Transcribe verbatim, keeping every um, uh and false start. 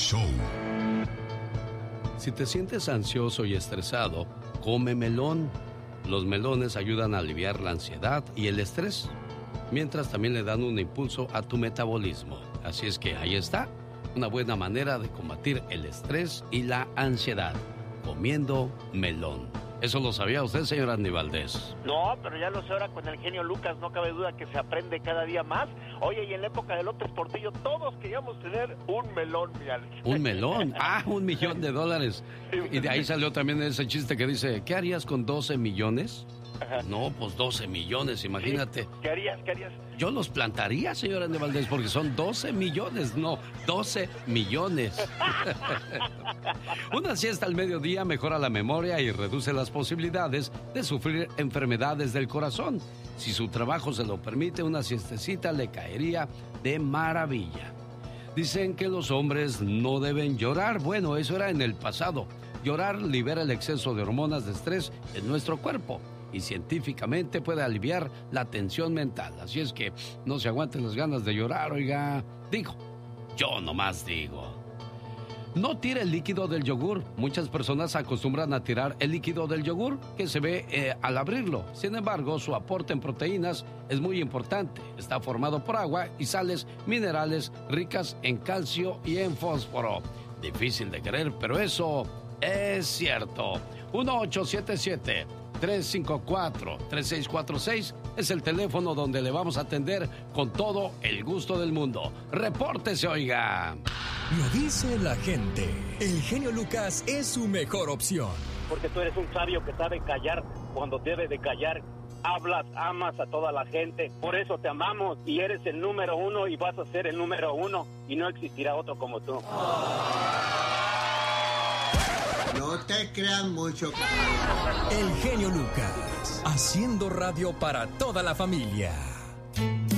Show. Si te sientes ansioso y estresado, come melón. Los melones ayudan a aliviar la ansiedad y el estrés, mientras también le dan un impulso a tu metabolismo. Así es que ahí está, una buena manera de combatir el estrés y la ansiedad, comiendo melón. ¿Eso lo sabía usted, señor Andy Valdés? No, pero ya lo sé ahora con el genio Lucas, no cabe duda que se aprende cada día más. Oye, y en la época de López Portillo, todos queríamos tener un melón, mi Alex. ¿Un melón? Ah, un millón de dólares. Y de ahí salió también ese chiste que dice, ¿qué harías con doce millones? Ajá. No, pues doce millones, imagínate. Sí. ¿Qué harías? ¿Qué harías? Yo los plantaría, señor Andy Valdés, porque son doce millones, no, doce millones. Una siesta al mediodía mejora la memoria y reduce las posibilidades de sufrir enfermedades del corazón. Si su trabajo se lo permite, una siestecita le caería de maravilla. Dicen que los hombres no deben llorar. Bueno, eso era en el pasado. Llorar libera el exceso de hormonas de estrés en nuestro cuerpo y científicamente puede aliviar la tensión mental. Así es que no se aguanten las ganas de llorar, oiga. Digo, yo nomás digo. No tire el líquido del yogur. Muchas personas acostumbran a tirar el líquido del yogur que se ve eh, al abrirlo. Sin embargo, su aporte en proteínas es muy importante. Está formado por agua y sales minerales ricas en calcio y en fósforo. Difícil de creer, pero eso es cierto. uno ocho siete siete, tres cinco cuatro, tres seis cuatro seis es el teléfono donde le vamos a atender con todo el gusto del mundo. Repórtese, oiga. Lo dice la gente. El genio Lucas es su mejor opción. Porque tú eres un sabio que sabe callar cuando debe de callar. Hablas, amas a toda la gente. Por eso te amamos y eres el número uno y vas a ser el número uno y no existirá otro como tú. No te crean mucho. El genio Lucas, haciendo radio para toda la familia.